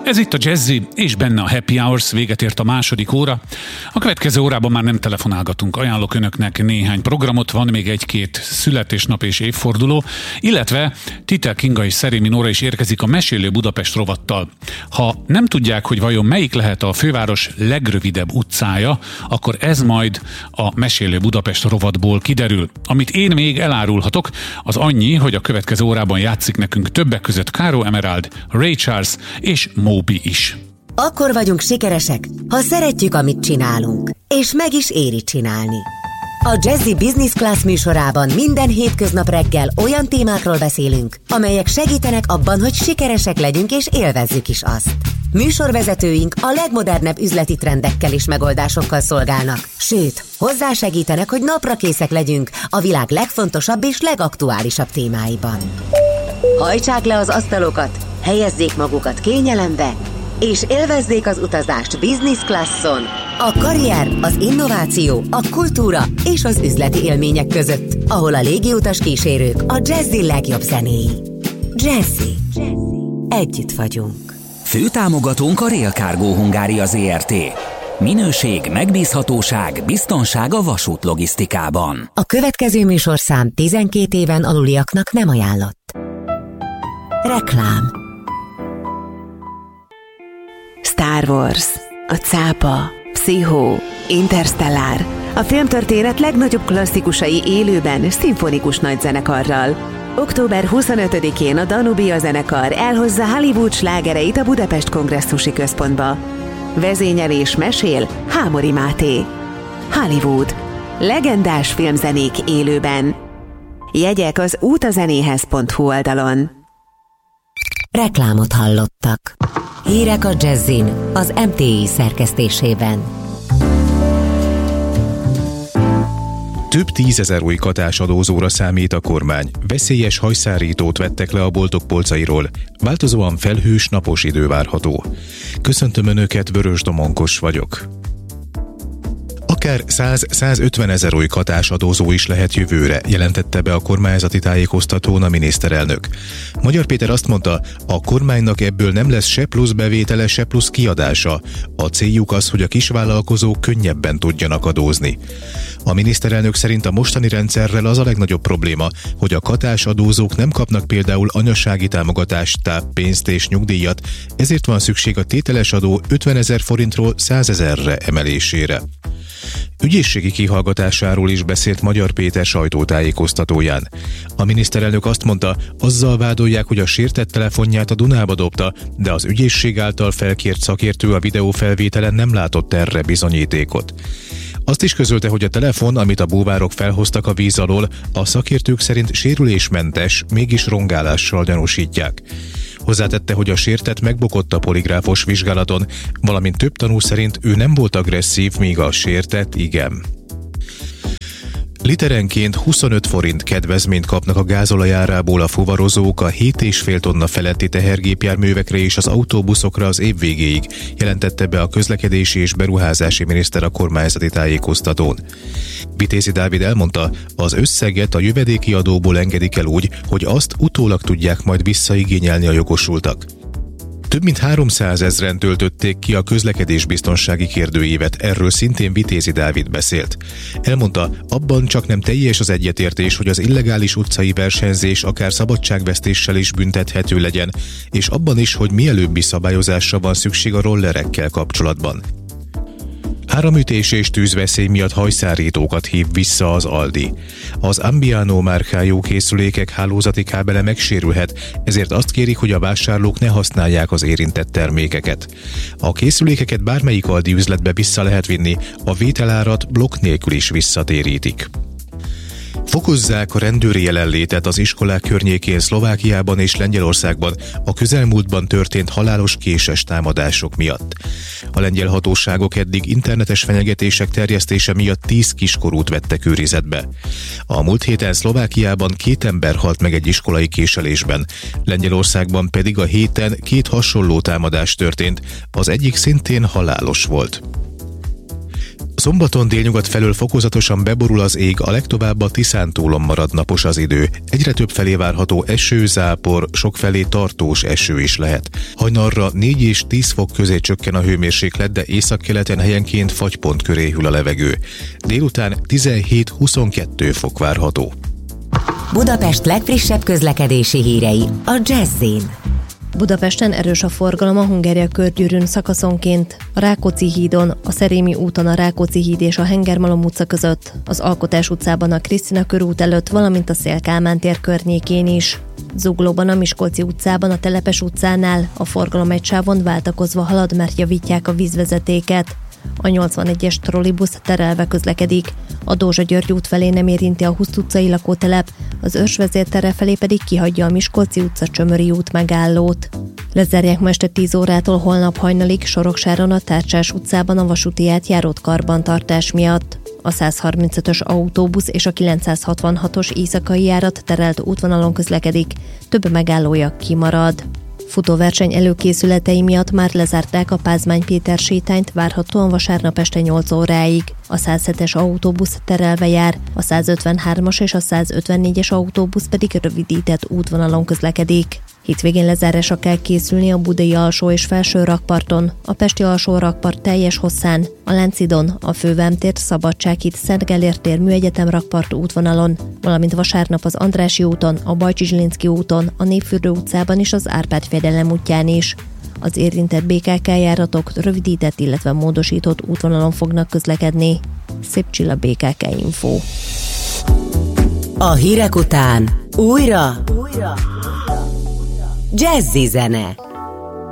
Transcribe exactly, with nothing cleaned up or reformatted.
Ez itt a Jazzy, és benne a Happy Hours, véget ért a második óra. A következő órában már nem telefonálgatunk, ajánlok önöknek néhány programot, van még egy-két születésnap és évforduló, illetve Titel Kinga és Szerémi Nóra is érkezik a Mesélő Budapest rovattal. Ha nem tudják, hogy vajon melyik lehet a főváros legrövidebb utcája, akkor ez majd a Mesélő Budapest rovatból kiderül. Amit én még elárulhatok, az annyi, hogy a következő órában játszik nekünk többek között Caro Emerald, Ray Charles és Moby is. Akkor vagyunk sikeresek, ha szeretjük, amit csinálunk, és meg is éri csinálni. A Jazzy Business Class műsorában minden hétköznap reggel olyan témákról beszélünk, amelyek segítenek abban, hogy sikeresek legyünk és élvezzük is azt. Műsorvezetőink a legmodernebb üzleti trendekkel és megoldásokkal szolgálnak, sőt, hozzásegítenek, hogy naprakészek legyünk a világ legfontosabb és legaktuálisabb témáiban. Hajtsák le az asztalokat, helyezzék magukat kényelembe, és élvezzék az utazást business classon, a karrier, az innováció, a kultúra és az üzleti élmények között, ahol a légiutas kísérők a Jazzy legjobb zenéi. Jazzy. Együtt vagyunk. Főtámogatónk a Rail Cargo Hungária Zrt. Minőség, megbízhatóság, biztonság a vasútlogisztikában. A következő műsorszám tizenkét éven aluliaknak nem ajánlott. Reklám. Star Wars, a cápa, Pszichó, Interstellar, a filmtörténet legnagyobb klasszikusai élőben, szimfonikus nagyzenekarral. október huszonötödikén a Danubia zenekar elhozza Hollywood slágereit a Budapest Kongresszusi Központba. Vezényel és mesél Hámori Máté. Hollywood. Legendás filmzenék élőben. Jegyek az útazenéhez pont hu oldalon. Reklámot hallottak. Hírek a Jazzin, az em té i szerkesztésében. Több tízezer új katásadózóra számít a kormány. Veszélyes hajszárítót vettek le a boltok polcairól. Változóan felhős, napos idő várható. Köszöntöm Önöket, Vörös Domonkos vagyok. Akár száz-százötven ezer új katásadózó is lehet jövőre, jelentette be a kormányzati tájékoztatón a miniszterelnök. Magyar Péter azt mondta, a kormánynak ebből nem lesz se plusz bevétele, se plusz kiadása. A céljuk az, hogy a kisvállalkozók könnyebben tudjanak adózni. A miniszterelnök szerint a mostani rendszerrel az a legnagyobb probléma, hogy a katásadózók nem kapnak például anyasági támogatást, táppénzt és nyugdíjat, ezért van szükség a tételes adó ötvenezer forintról százezerre emelésére. Ügyészségi kihallgatásáról is beszélt Magyar Péter sajtótájékoztatóján. A miniszterelnök azt mondta, azzal vádolják, hogy a sértett telefonját a Dunába dobta, de az ügyészség által felkért szakértő a videófelvételen nem látott erre bizonyítékot. Azt is közölte, hogy a telefon, amit a búvárok felhoztak a víz alól, a szakértők szerint sérülésmentes, mégis rongálással gyanúsítják. Hozzátette, hogy a sértett megbukott a poligráfos vizsgálaton, valamint több tanú szerint ő nem volt agresszív, míg a sértett igen. Literenként huszonöt forint kedvezményt kapnak a gázolajárából a fuvarozók a hét egész öt tonna feletti tehergépjárművekre és az autóbuszokra az év végéig, jelentette be a közlekedési és beruházási miniszter a kormányzati tájékoztatón. Vitézi Dávid elmondta, az összeget a jövedéki adóból engedik el úgy, hogy azt utólag tudják majd visszaigényelni a jogosultak. Több mint háromszázezren töltötték ki a közlekedésbiztonsági kérdőívet, erről szintén Vitézi Dávid beszélt. Elmondta, abban csak nem teljes az egyetértés, hogy az illegális utcai versenyzés akár szabadságvesztéssel is büntethető legyen, és abban is, hogy mielőbbi szabályozásra van szükség a rollerekkel kapcsolatban. Áramütés és tűzveszély miatt hajszárítókat hív vissza az Aldi. Az Ambiano márkájú készülékek hálózati kábele megsérülhet, ezért azt kérik, hogy a vásárlók ne használják az érintett termékeket. A készülékeket bármelyik Aldi üzletbe vissza lehet vinni, a vételárat blokk nélkül is visszatérítik. Fokozzák a rendőri jelenlétet az iskolák környékén Szlovákiában és Lengyelországban a közelmúltban történt halálos késes támadások miatt. A lengyel hatóságok eddig internetes fenyegetések terjesztése miatt tíz kiskorút vettek őrizetbe. A múlt héten Szlovákiában két ember halt meg egy iskolai késelésben, Lengyelországban pedig a héten két hasonló támadás történt, az egyik szintén halálos volt. Szombaton délnyugat felől fokozatosan beborul az ég, a legtovább a Tiszántúlon marad napos az idő. Egyre több felé várható eső, zápor, sokfelé tartós eső is lehet. Hajnalra négy és tíz fok közé csökken a hőmérséklet, de északkeleten helyenként fagypont köré hűl a levegő. Délután tizenhét-huszonkettő fok várható. Budapest legfrissebb közlekedési hírei a Jazzin. Budapesten erős a forgalom a Hungária körgyűrűn szakaszonként, a Rákóczi hídon, a Szerémi úton a Rákóczi híd és a Hengermalom utca között, az Alkotás utcában a Krisztina körút előtt, valamint a Széll Kálmán tér környékén is. Zuglóban a Miskolci utcában, a Telepes utcánál a forgalom egy sávon váltakozva halad, mert javítják a vízvezetéket. A nyolcvanegyes trollibusz terelve közlekedik, a Dózsa-György út felé nem érinti a Huszt utcai lakótelep, az Őrsvezértere felé pedig kihagyja a Miskolci utca Csömöri út megállót. Lezárják ma este tíz órától holnap hajnalig Soroksáron a Tárcsás utcában a vasúti átjárót karbantartás miatt. A százharmincötös autóbusz és a kilencszázhatvanhatos éjszakai járat terelt útvonalon közlekedik, több megállója kimarad. Futóverseny előkészületei miatt már lezárták a Pázmány Péter sétányt, várhatóan vasárnap este nyolc óráig. A százhetes autóbusz terelve jár, a százötvenhármas és a százötvennégyes autóbusz pedig rövidített útvonalon közlekedik. Hétvégén lezárásra kell készülni a budai alsó és felső rakparton, a pesti alsó rakpart teljes hosszán, a Lánchidon, a Fővám tér, Szabadsághíd, Szent Gellért tér, Műegyetem rakpart útvonalon, valamint vasárnap az Andrássy úton, a Bajcsi Zsilinszky úton, a Népfürdő utcában és az Árpád-fejedelem útján is. Az érintett bé ká ká járatok rövidített, illetve módosított útvonalon fognak közlekedni. Szép Csilla, bé ká ká Info. A hírek után újra, újra. Jazzy zene.